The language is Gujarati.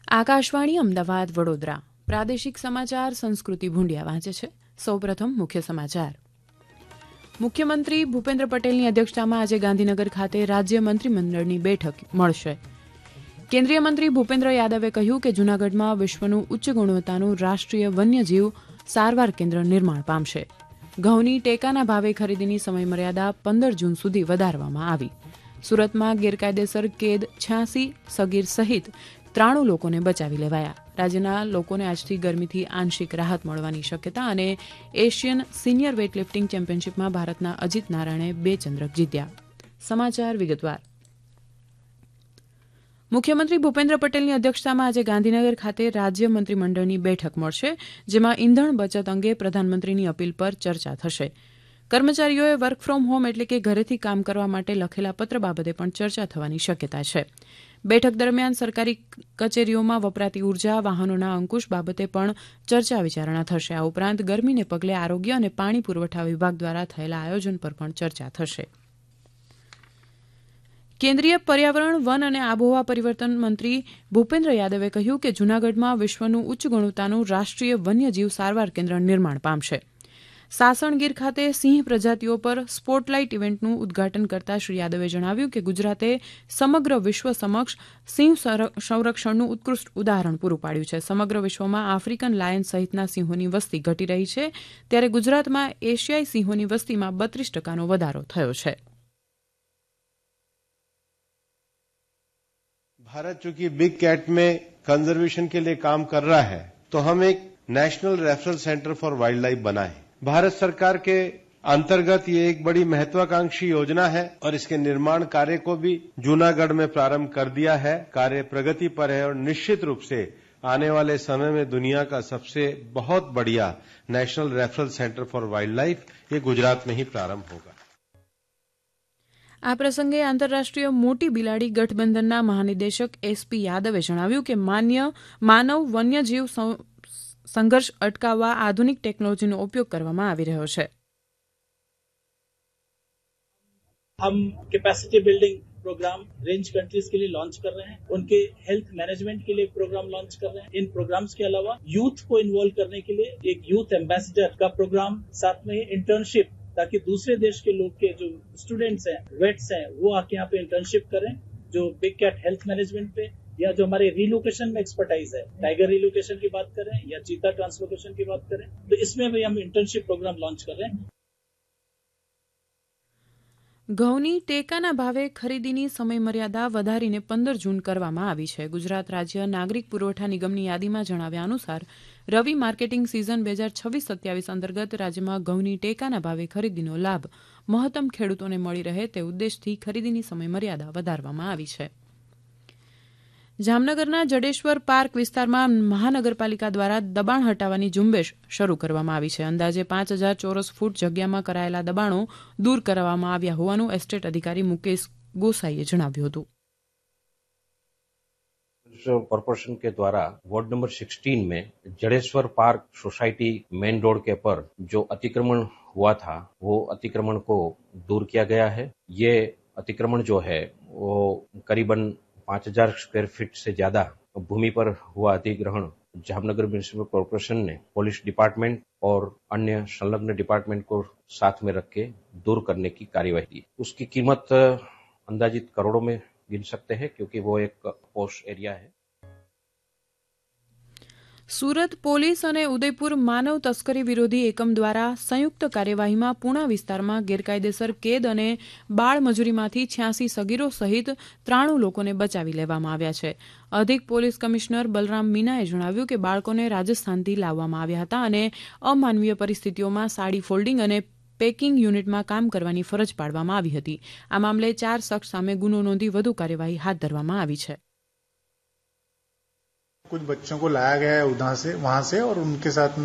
આકાશવાણી અમદાવાદ વડોદરા પ્રાદેશિક સમાચાર સંસ્કૃતિ ભૂંડિયા વાંચે છે. સૌપ્રથમ મુખ્ય સમાચાર. મુખ્યમંત્રી ભૂપેન્દ્ર પટેલની અધ્યક્ષતામાં આજે ગાંધીનગર ખાતે રાજ્ય મંત્રીમંડળની બેઠક મળશે. કેન્દ્રીય મંત્રી ભૂપેન્દ્ર યાદવે કહ્યું કે જૂનાગઢમાં વિશ્વનું ઉચ્ચ ગુણવત્તાનું રાષ્ટ્રીય વન્યજીવ સારવાર કેન્દ્ર નિર્માણ પામશે. ઘઉંની ટેકાના ભાવે ખરીદીની સમયમર્યાદા 15 જૂન સુધી વધારવામાં આવી. સુરતમાં ગેરકાયદેસર કેદ 86 સગીર સહિત 93 લોકોને બચાવી લેવાયા. રાજ્યના લોકોને આજથી ગરમીથી આંશિક રાહત મળવાની શક્યતા અને એશિયન સિનિયર વેઇટલિફ્ટિંગ ચેમ્પિયનશિપમાં ભારતના અજીત નારાયણે 2 ચંદ્રક જીત્યા. સમાચાર વિગતવાર. મુખ્યમંત્રી ભૂપેન્દ્ર પટેલની અધ્યક્ષતામાં આજે ગાંધીનગર ખાતે રાજ્ય મંત્રીમંડળની બેઠક મળશે, જેમાં ઇંધણ બચત અંગે પ્રધાનમંત્રીની અપીલ પર ચર્ચા થશે. કર્મચારીઓએ વર્ક ફ્રોમ હોમ એટલે કે ઘરેથી કામ કરવા માટે લખેલા પત્ર બાબતે પણ ચર્ચા થવાની શક્યતા છે. બેઠક દરમિયાન સરકારી કચેરીઓમાં વપરાતી ઉર્જા, વાહનોના અંકુશ બાબતે પણ ચર્ચા વિચારણા થશે. આ ઉપરાંત ગરમીને પગલે આરોગ્ય અને પાણી પુરવઠા વિભાગ દ્વારા થયેલા આયોજન પર પણ ચર્ચા થશે. કેન્દ્રીય પર્યાવરણ, વન અને આબોહવા પરિવર્તન મંત્રી ભૂપેન્દ્ર યાદવે કહ્યું કે જૂનાગઢમાં વિશ્વનું ઉચ્ચ ગુણવત્તાનું રાષ્ટ્રીય વન્યજીવ સારવાર કેન્દ્ર નિર્માણ પામશે. સાસણગીર ખાતે સિંહ પ્રજાતિઓ પર સ્પોટલાઇટ ઇવેન્ટનું ઉદઘાટન કરતા શ્રી યાદવે જણાવ્યું કે ગુજરાતે સમગ્ર વિશ્વ સમક્ષ સિંહ સંરક્ષણનું ઉત્કૃષ્ટ ઉદાહરણ પૂરું પાડ્યું છે. સમગ્ર વિશ્વમાં આફ્રિકન લાયન સહિતના સિંહોની વસ્તી ઘટી રહી છે, ત્યારે ગુજરાતમાં એશિયાઈ સિંહોની વસ્તીમાં 32% વધારો થયો છે. भारत चूंकि बिग कैट में कंजर्वेशन के लिए काम कर रहा है, तो हम एक national referral centre for wild life बनाए. भारत सरकार के अंतर्गत ये एक बड़ी महत्वाकांक्षी योजना है और इसके निर्माण कार्य को भी जूनागढ़ में प्रारंभ कर दिया है. कार्य प्रगति पर है और निश्चित रूप से आने वाले समय में दुनिया का सबसे बहुत बढ़िया national referral centre for wild life ये गुजरात में ही प्रारंभ होगा. આ પ્રસંગે આંતરરાષ્ટ્રીય મોટી બિલાડી ગઠબંધનના મહાનિદેશક એસપી યાદવે જણાવ્યું કે માનવ વન્યજીવ સંઘર્ષ અટકાવવા આધુનિક ટેકનોલોજીનો ઉપયોગ કરવામાં આવી રહ્યો છે. हम capacity building programme range countries के लिए लॉन्च कर रहे हैं. उनके हेल्थ मैनेजमेंट के लिए प्रोग्राम लॉन्च कर रहे हैं. इन प्रोग्राम्स के अलावा यूथ को इन्वॉल्व करने के लिए एक यूथ एम्बेसडर का प्रोग्राम, साथ में इंटर्नशिप, ताकि दूसरे देश के लोग के जो स्टूडेंट्स हैं, वेट्स हैं, वो आके यहाँ पे इंटर्नशिप करें, जो बिग कैट हेल्थ मैनेजमेंट पे या जो हमारे रिलोकेशन में एक्सपर्टाइज है, टाइगर रिलोकेशन की बात करें या चीता ट्रांसलोकेशन की बात करें, तो इसमें भी हम इंटर्नशिप प्रोग्राम लॉन्च कर रहे हैं. ઘઉંની ટેકાના ભાવે ખરીદીની સમયમર્યાદા વધારીને 15 જૂન કરવામાં આવી છે. ગુજરાત રાજ્ય નાગરિક પુરવઠા નિગમની યાદીમાં જણાવ્યા અનુસાર રવિ માર્કેટિંગ સિઝન 2026-27 અંતર્ગત રાજ્યમાં ઘઉંની ટેકાના ભાવે ખરીદીનો લાભ મહત્તમ ખેડૂતોને મળી રહે તે ઉદ્દેશથી ખરીદીની સમયમર્યાદા વધારવામાં આવી છે. જામનગરના જડેશ્વર પાર્ક વિસ્તારમાં મહાનગરપાલિકા દ્વારા દબાણ હટાવવાની ઝુંબેશ શરૂ કરવામાં આવી છે. અંદાજે 5000 ચોરસ ફૂટ જગ્યામાં કરાયેલા દબાણો દૂર કરવામાં આવ્યા હોવાનું એસ્ટેટ અધિકારી મુકેશ ગોસાઈએ જણાવ્યું હતું. कॉर्पोरेशन के द्वारा वार्ड नंबर 16 में Jadeshwar park society main road के पर जो अतिक्रमण हुआ था, वो अतिक्रमण को दूर किया गया है. ये अतिक्रमण जो है वो करीबन 5000 स्क्वायर फीट से ज्यादा भूमि पर हुआ अधिग्रहण जामनगर म्युनिसिपल कॉर्पोरेशन ने पुलिस डिपार्टमेंट और अन्य संलग्न डिपार्टमेंट को साथ में रख के दूर करने की कार्यवाही की. उसकी कीमत अंदाजित करोड़ों में गिन सकते हैं, क्योंकि वो एक पोस्ट एरिया है. સુરત પોલીસ અને ઉદયપુર માનવ તસ્કરી વિરોધી એકમ દ્વારા સંયુક્ત કાર્યવાહીમાં પૂણા વિસ્તારમાં ગેરકાયદેસર કેદ અને બાળ મજૂરીમાંથી 86 સગીરો સહિત 93 લોકોને બચાવી લેવામાં આવ્યા છે. અધિક પોલીસ કમિશનર બલરામ મીનાએ જણાવ્યું કે બાળકોને રાજસ્થાનથી લાવવામાં આવ્યા હતા અને અમાનવીય પરિસ્થિતિઓમાં સાડી ફોલ્ડિંગ અને પેકિંગ યુનિટમાં કામ કરવાની ફરજ પાડવામાં આવી હતી. આ મામલે 4 શખ્સ સામે ગુનો નોંધી વધુ કાર્યવાહી હાથ ધરવામાં આવી છે. कुछ बच्चों को लाया गया है वहां से और उनके साथ